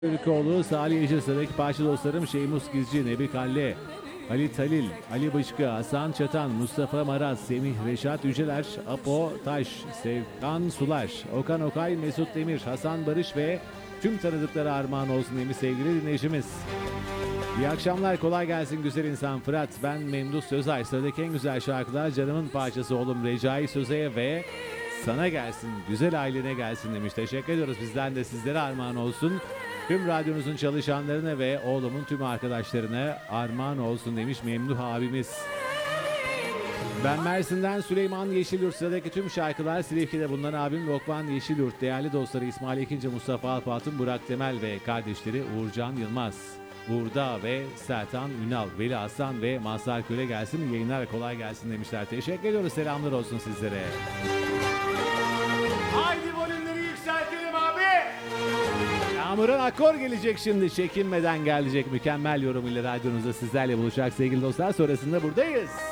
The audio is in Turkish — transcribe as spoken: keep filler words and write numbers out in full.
Türkoğlu, Salih Yeşil, sıradaki parça dostlarım Şeymus Gizci, Nebi Kalle, Halit Halil, Ali Bışkı, Hasan Çatan, Mustafa Maraz, Semih Reşat Yüceler, Apo Taş, Sevkan Sular, Okan Okay, Mesut Demir, Hasan Barış ve tüm tanıdıkları armağan olsun demiş sevgili dinleyicimiz. İyi akşamlar, kolay gelsin güzel insan Fırat. Ben Memduh Sözay. Sıradaki en güzel şarkılar canımın parçası oğlum Recai Sözay'a ve sana gelsin, güzel ailene gelsin demiş. Teşekkür ediyoruz. Bizden de sizlere armağan olsun. Tüm radyonuzun çalışanlarına ve oğlumun tüm arkadaşlarına armağan olsun demiş Memduh abimiz. Ben Mersin'den Süleyman Yeşilyurt. Sıradaki tüm şarkılar Silifke'de bulunan abim Lokman Yeşilyurt. Değerli dostları İsmail Ekinci, Mustafa Alpatın, Burak Temel ve kardeşleri Uğurcan Yılmaz, Uğur Dağ ve Sertan Ünal, Veli Aslan ve Mazhar Köle gelsin. Yayınlar kolay gelsin demişler. Teşekkür ediyoruz. Selamlar olsun sizlere. Haydi volümleri yükseltelim abi. Yağmur'un akor gelecek şimdi. Çekinmeden gelecek. Mükemmel yorumuyla radyonuzda sizlerle buluşacak sevgili dostlar. Sonrasında buradayız.